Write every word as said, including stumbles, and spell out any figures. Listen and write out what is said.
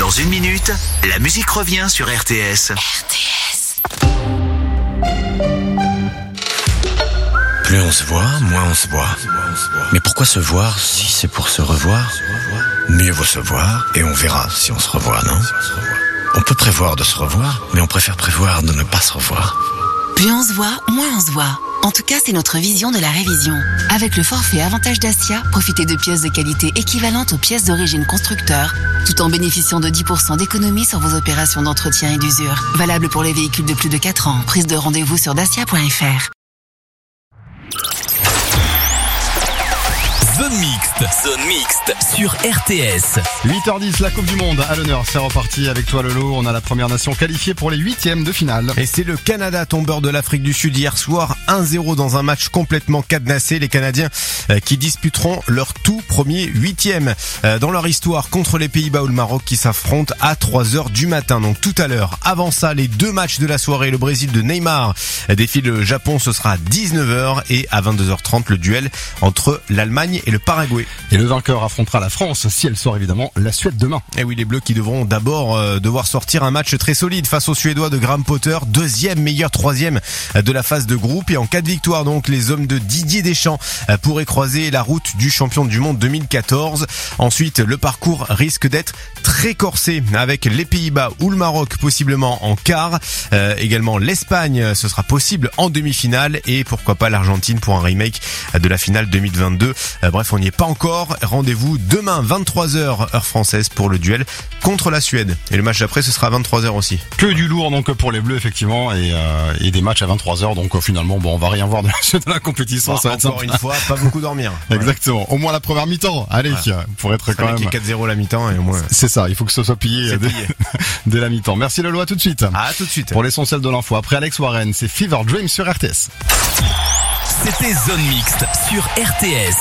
Dans une minute, la musique revient sur R T S. R T S. Plus on se voit, moins on se voit. Mais pourquoi se voir si c'est pour se revoir ? Mieux vaut se voir et on verra si on se revoit, non ? On peut prévoir de se revoir, mais on préfère prévoir de ne pas se revoir. Plus on se voit, moins on se voit. En tout cas, c'est notre vision de la révision. Avec le forfait Avantage Dacia, profitez de pièces de qualité équivalentes aux pièces d'origine constructeur, tout en bénéficiant de dix pour cent d'économie sur vos opérations d'entretien et d'usure. Valable pour les véhicules de plus de quatre ans. Prise de rendez-vous sur dacia point f r. Zone mixte, zone mixte sur R T S. huit heures dix, la Coupe du Monde à l'honneur. C'est reparti avec toi Lolo. On a la première nation qualifiée pour les huitièmes de finale. Et c'est le Canada, tombeur de l'Afrique du Sud hier soir, un zéro dans un match complètement cadenassé. Les Canadiens euh, qui disputeront leur tout premier huitième euh, dans leur histoire contre les Pays-Bas ou le Maroc qui s'affrontent à trois heures du matin. Donc tout à l'heure. Avant ça, les deux matchs de la soirée. Le Brésil de Neymar défie le Japon, ce sera à dix-neuf heures, et à vingt-deux heures trente le duel entre l'Allemagne et le Paraguay. Et le vainqueur affrontera la France si elle sort évidemment la Suède demain. Et oui, les Bleus qui devront d'abord euh, devoir sortir un match très solide face aux Suédois de Graham Potter, deuxième meilleur troisième de la phase de groupe. Et en cas de victoire, donc, les hommes de Didier Deschamps euh, pourraient croiser la route du champion du monde deux mille quatorze. Ensuite, le parcours risque d'être très corsé avec les Pays-Bas ou le Maroc possiblement en quart. Euh, également l'Espagne, ce sera possible en demi-finale, et pourquoi pas l'Argentine pour un remake de la finale deux mille vingt-deux. Euh, bref, on n'y est pas encore. Rendez-vous demain vingt-trois heures heure française pour le duel contre la Suède. Et le match d'après, ce sera à vingt-trois heures aussi. Que du lourd donc pour les Bleus effectivement, et, euh, et des matchs à vingt-trois heures. Donc euh, finalement, bon, on va rien voir de la suite de la compétition. Bon, ça va être encore sympa. une fois, pas beaucoup dormir. Voilà. Exactement. Au moins la première mi-temps. Allez, Voilà. pour être quand même. quatre zéro la mi-temps et au moins. C'est ça. Il faut que ce soit pillé dès, dès la mi-temps. Merci Lolo, à tout de suite. À tout de suite. Pour l'essentiel de l'info. Après Alex Warren, c'est Fever Dream sur R T S. C'était Zone mixte sur R T S.